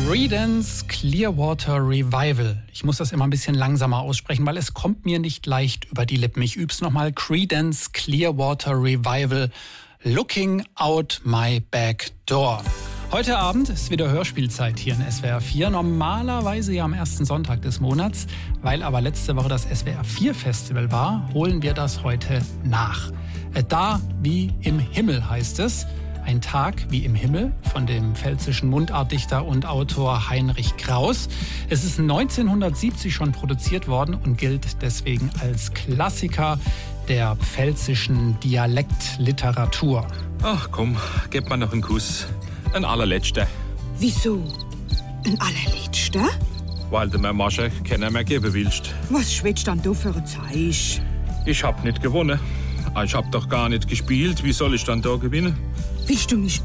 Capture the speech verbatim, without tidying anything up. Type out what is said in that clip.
Creedence Clearwater Revival. Ich muss das immer ein bisschen langsamer aussprechen, weil es kommt mir nicht leicht über die Lippen. Ich üb's nochmal. Creedence Clearwater Revival. Looking out my back door. Heute Abend ist wieder Hörspielzeit hier in S W R vier. Normalerweise ja am ersten Sonntag des Monats. Weil aber letzte Woche das S W R vier Festival war, holen wir das heute nach. Da wie im Himmel heißt es. Ein Tag wie im Himmel von dem pfälzischen Mundartdichter und Autor Heinrich Kraus. Es ist neunzehnhundertsiebzig schon produziert worden und gilt deswegen als Klassiker der pfälzischen Dialektliteratur. Ach komm, gib mir noch einen Kuss. Ein allerletzter. Wieso? Ein allerletzter? Weil du mir Masche keiner mehr geben willst. Was schwätzt dann du für ein Zeichen? Ich hab nicht gewonnen. Ich hab doch gar nicht gespielt. Wie soll ich dann da gewinnen? Willst du mich